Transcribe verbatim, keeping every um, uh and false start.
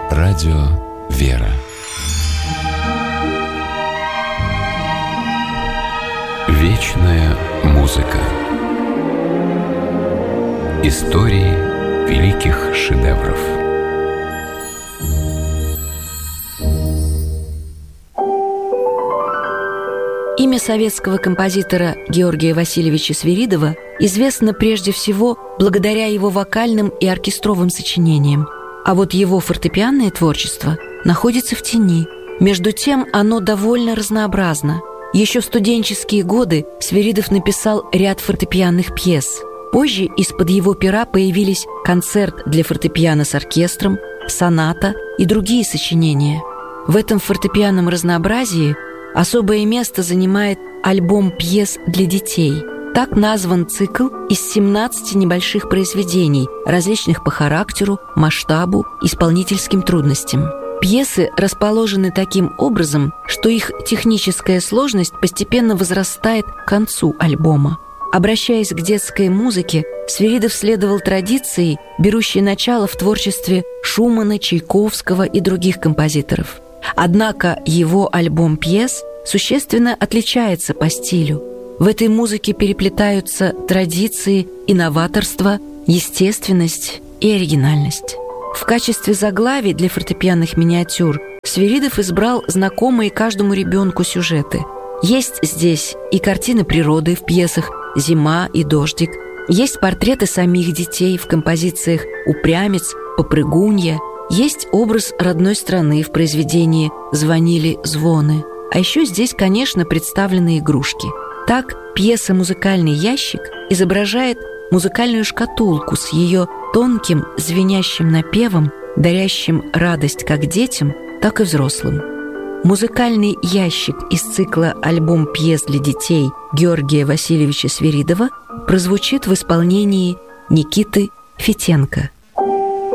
Радио «Вера». Вечная музыка. Истории великих шедевров. Имя советского композитора Георгия Васильевича Свиридова известно прежде всего благодаря его вокальным и оркестровым сочинениям, а вот его фортепианное творчество находится в тени. Между тем оно довольно разнообразно. Еще в студенческие годы Свиридов написал ряд фортепианных пьес. Позже из-под его пера появились концерт для фортепиано с оркестром, соната и другие сочинения. В этом фортепианном разнообразии особое место занимает альбом пьес для детей. Так назван цикл из семнадцати небольших произведений, различных по характеру, масштабу, исполнительским трудностям. Пьесы расположены таким образом, что их техническая сложность постепенно возрастает к концу альбома. Обращаясь к детской музыке, Свиридов следовал традиции, берущей начало в творчестве Шумана, Чайковского и других композиторов. Однако его альбом пьес существенно отличается по стилю. В этой музыке переплетаются традиции, инноваторство, естественность и оригинальность. В качестве заглавий для фортепианных миниатюр Свиридов избрал знакомые каждому ребенку сюжеты. Есть здесь и картины природы в пьесах «Зима» и «Дождик», есть портреты самих детей в композициях «Упрямец», «Попрыгунья», есть образ родной страны в произведении «Звонили звоны». А еще здесь, конечно, представлены игрушки. Так, пьеса «Музыкальный ящик» изображает музыкальную шкатулку с ее тонким звенящим напевом, дарящим радость как детям, так и взрослым. «Музыкальный ящик» из цикла «Альбом пьес для детей» Георгия Васильевича Свиридова прозвучит в исполнении Никиты Фетенко.